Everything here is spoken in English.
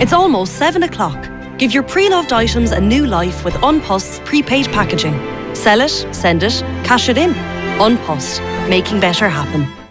It's almost 7 o'clock. Give your pre-loved items a new life with An Post's prepaid packaging. Sell it, send it, cash it in. An Post, making better happen.